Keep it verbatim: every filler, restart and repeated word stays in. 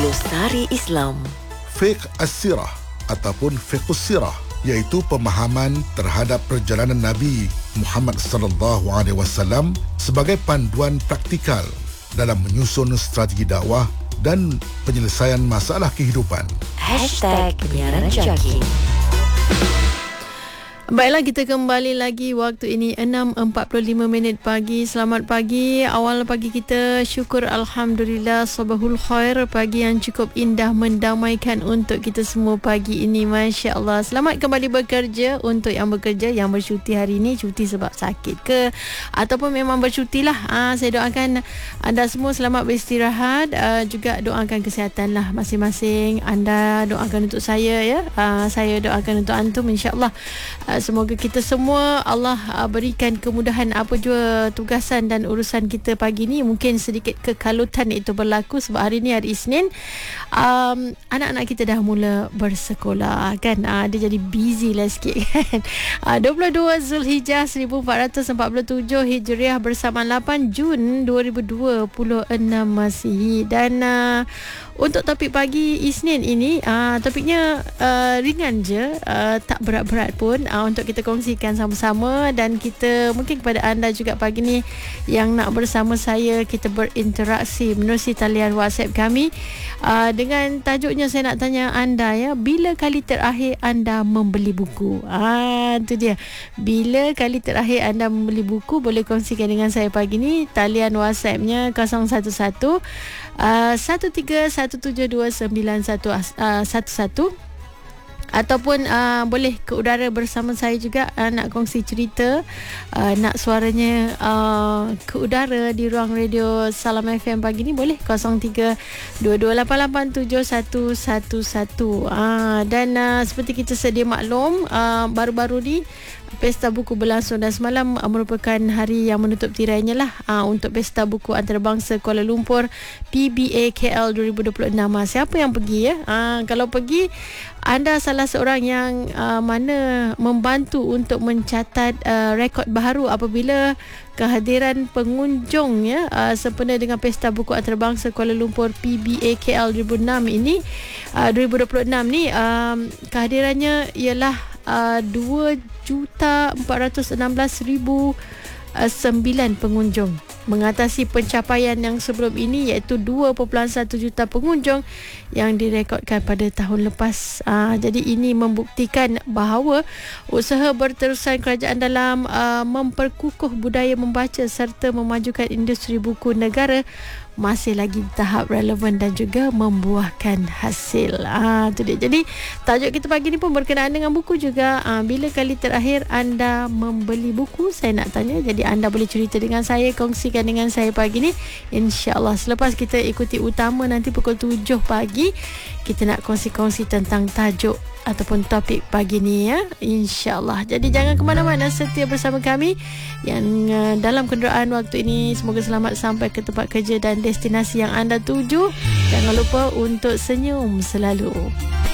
Glosari Islam. Fiqh as-sirah ataupun fiqh as-sirah, iaitu pemahaman terhadap perjalanan Nabi Muhammad sallallahu alaihi wasallam sebagai panduan praktikal dalam menyusun strategi dakwah dan penyelesaian masalah kehidupan. Hashtag Penyiaran Jaki. Baiklah, kita kembali lagi. Waktu ini enam empat puluh lima minit pagi. Selamat pagi. Awal pagi kita, syukur Alhamdulillah, sabahul khair. Pagi yang cukup indah mendamaikan untuk kita semua pagi ini. Masya Allah. Selamat kembali bekerja. Untuk yang bekerja, yang bercuti hari ini, cuti sebab sakit ke ataupun memang bercuti lah. Aa, saya doakan anda semua selamat beristirahat. Aa, juga doakan kesihatan lah masing-masing. Anda doakan untuk saya, ya. Aa, saya doakan untuk antum, insyaAllah. Aa, semoga kita semua Allah uh, berikan kemudahan apa jua tugasan dan urusan kita pagi ni. Mungkin sedikit kekalutan itu berlaku sebab hari ni hari Isnin, um, anak-anak kita dah mula bersekolah kan. Uh, dia jadi busy lah sikit kan. uh, dua puluh dua Zulhijjah seribu empat ratus empat puluh tujuh Hijriah bersama lapan Jun dua ribu dua puluh enam Masihi. Dan uh, untuk topik pagi Isnin ini, uh, topiknya uh, ringan je, uh, tak berat-berat pun, uh, untuk kita kongsikan sama-sama. Dan kita mungkin kepada anda juga pagi ni yang nak bersama saya, kita berinteraksi menerusi talian WhatsApp kami, uh, dengan tajuknya saya nak tanya anda, ya, bila kali terakhir anda membeli buku? Ah, tu dia. Bila kali terakhir anda membeli buku? Boleh kongsikan dengan saya pagi ni. Talian WhatsAppnya kosong satu satu satu tiga satu tujuh dua sembilan satu satu satu, ataupun uh, boleh ke udara bersama saya juga, uh, nak kongsi cerita, uh, nak suaranya uh, ke udara di ruang radio Salam F M pagi ni, boleh kosong tiga dua dua lapan lapan tujuh satu satu satu. uh, Dan uh, seperti kita sedia maklum, uh, baru-baru ni Pesta Buku berlangsung dan semalam uh, merupakan hari yang menutup tirainya lah, uh, untuk Pesta Buku Antarabangsa Kuala Lumpur P B A K L dua ribu dua puluh enam. uh, Siapa yang pergi, ya? Uh, kalau pergi, anda salah seorang yang uh, mana membantu untuk mencatat uh, rekod baharu apabila kehadiran pengunjung, ya, uh, sempena dengan Pesta Buku Antarabangsa Kuala Lumpur P B A K L dua ribu enam ini, uh, dua ribu dua puluh enam ni, um, kehadirannya ialah uh, dua juta empat ratus enam belas ribu sembilan pengunjung, mengatasi pencapaian yang sebelum ini iaitu dua perpuluhan satu juta pengunjung yang direkodkan pada tahun lepas. Aa, jadi ini membuktikan bahawa usaha berterusan kerajaan dalam aa, memperkukuh budaya membaca serta memajukan industri buku negara masih lagi tahap relevan dan juga membuahkan hasil. Ah, tu dia. Jadi tajuk kita pagi ni pun berkenaan dengan buku juga. Ah, bila kali terakhir anda membeli buku? Saya nak tanya. Jadi anda boleh cerita dengan saya, kongsikan dengan saya pagi ni. InsyaAllah selepas kita ikuti utama nanti pukul tujuh pagi, kita nak kongsi-kongsi tentang tajuk ataupun topik pagi ni, ya, InsyaAllah. Jadi jangan ke mana-mana, setia bersama kami yang uh, dalam kenderaan waktu ini. Semoga selamat sampai ke tempat kerja dan destinasi yang anda tuju. Jangan lupa untuk senyum selalu.